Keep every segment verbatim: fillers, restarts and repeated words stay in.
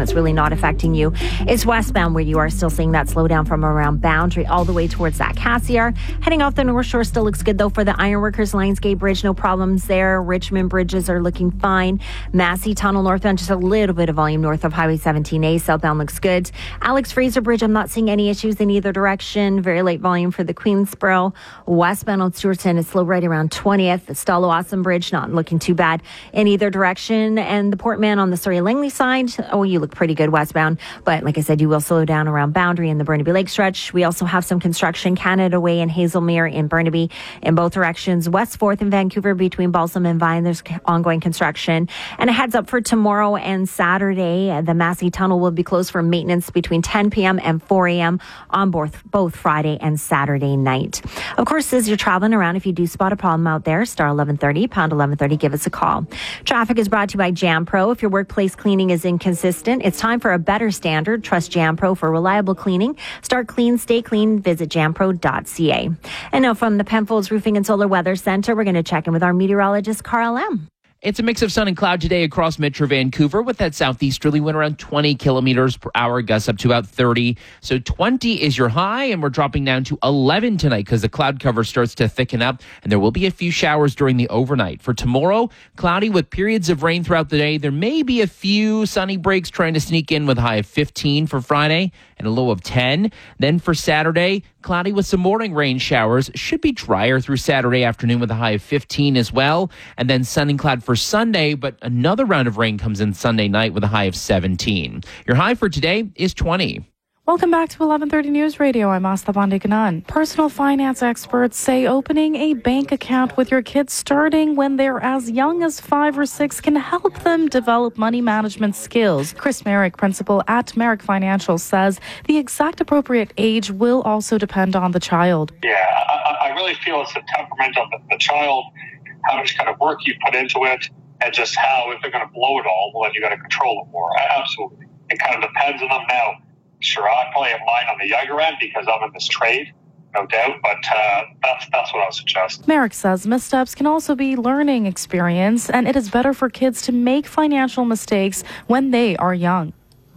that's really not affecting you. It's westbound where you are still seeing that slowdown from around Boundary all the way towards that Cassiar. Heading off the North Shore still looks good, though, for the Ironworkers Lionsgate Bridge. No problems there. Richmond bridges are looking fine. Massey Tunnel northbound, just a little bit of volume north of Highway seventeen A. Southbound looks good. Alex Fraser Bridge, I'm not seeing any issues in either direction. Very light volume for the Queensboro. Westbound on Stewartson is slow right around twentieth. The Stalo-Awesome Bridge, not looking too bad in either direction. And the Portman on the Surrey-Langley side, oh, you look pretty good westbound. But like I said, you will slow down around Boundary and the Burnaby Lake stretch. We also have some construction Canada Way and Hazelmere in Burnaby in both directions. West fourth in Vancouver between Balsam and Vine, there's ongoing construction. And a heads up for tomorrow and Saturday, the Massey Tunnel will be closed for maintenance between ten p.m. and four a.m. on both, both Friday and Saturday night. Of course, as you're traveling around, if you do spot a problem out there, star eleven thirty, pound eleven thirty, give us a call. Traffic is brought to you by JamPro. If your workplace cleaning is inconsistent, it's time for a better standard. Trust JamPro for reliable cleaning. Start clean, stay clean. Visit jam pro dot c a. And now from the Penfolds Roofing and Solar Weather Center, we're going to check in with our meteorologist, Carl M. It's a mix of sun and cloud today across Metro Vancouver with that southeasterly wind around twenty kilometers per hour, gusts up to about thirty. So twenty is your high, and we're dropping down to eleven tonight because the cloud cover starts to thicken up, and there will be a few showers during the overnight. For tomorrow, cloudy with periods of rain throughout the day. There may be a few sunny breaks trying to sneak in with a high of fifteen for Friday and a low of ten. Then for Saturday, cloudy with some morning rain showers. Should be drier through Saturday afternoon with a high of fifteen as well. And then sun and cloud for Sunday, but another round of rain comes in Sunday night with a high of seventeen. Your high for today is twenty. Welcome back to eleven thirty News Radio. I'm Asta Bandikanan. Personal finance experts say opening a bank account with your kids starting when they're as young as five or six can help them develop money management skills. Chris Merrick, principal at Merrick Financial, says the exact appropriate age will also depend on the child. Yeah, I, I really feel it's the temperament of the, the child, how much kind of work you put into it, and just how, if they're going to blow it all, well, then you got to control it more. Absolutely. It kind of depends on them now. Sure, I probably have mine on the younger end because I'm in this trade, no doubt, but uh, that's that's what I would suggest. Merrick says missteps can also be learning experience, and it is better for kids to make financial mistakes when they are young.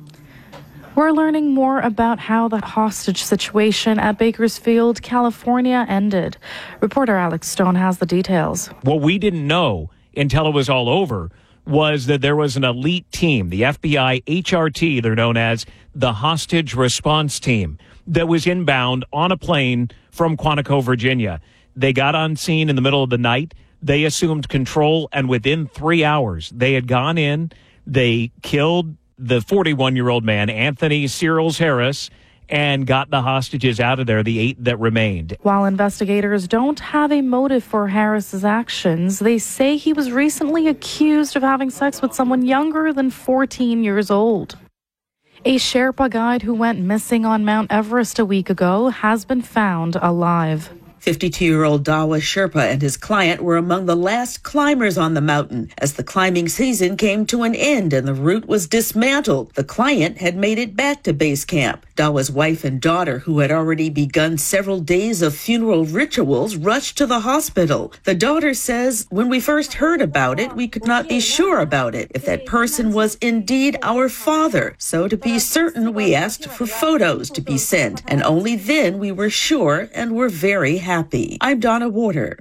We're learning more about how the hostage situation at Bakersfield, California ended. Reporter Alex Stone has the details. What we didn't know until it was all over was that there was an elite team, the F B I H R T, they're known as the Hostage Response Team, that was inbound on a plane from Quantico, Virginia. They got on scene in the middle of the night. They assumed control, and within three hours, they had gone in. They killed the forty-one-year-old man, Anthony Searles Harris, and got the hostages out of there, the eight that remained. While investigators don't have a motive for Harris's actions, they say he was recently accused of having sex with someone younger than fourteen years old. A Sherpa guide who went missing on Mount Everest a week ago has been found alive. fifty-two-year-old Dawa Sherpa and his client were among the last climbers on the mountain as the climbing season came to an end and the route was dismantled. The client had made it back to base camp. Dawa's wife and daughter, who had already begun several days of funeral rituals, rushed to the hospital. The daughter says, "When we first heard about it, we could not be sure about it, if that person was indeed our father. So to be certain, we asked for photos to be sent, and only then we were sure and were very happy." I'm Donna Warder.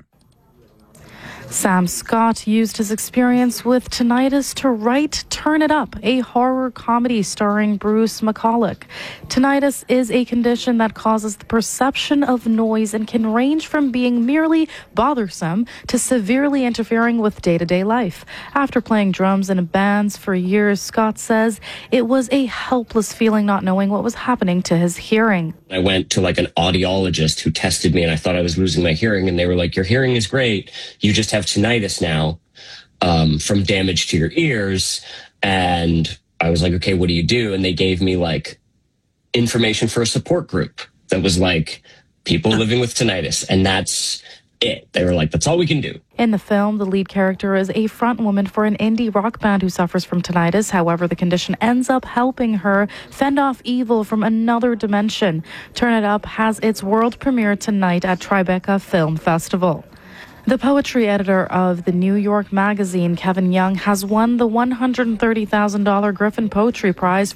Sam Scott used his experience with tinnitus to write Turn It Up, a horror comedy starring Bruce McCulloch. Tinnitus is a condition that causes the perception of noise and can range from being merely bothersome to severely interfering with day-to-day life. After playing drums in bands for years, Scott says it was a helpless feeling not knowing what was happening to his hearing. I went to like an audiologist who tested me and I thought I was losing my hearing, and they were like, "Your hearing is great. You just have tinnitus now um, from damage to your ears." And I was like, "Okay, what do you do?" And they gave me like information for a support group that was like people living with tinnitus. And that's it. They were like, "That's all we can do." In the film, the lead character is a front woman for an indie rock band who suffers from tinnitus. However, the condition ends up helping her fend off evil from another dimension. Turn It Up has its world premiere tonight at Tribeca Film Festival. The poetry editor of the New York Magazine, Kevin Young, has won the one hundred thirty thousand dollars Griffin Poetry Prize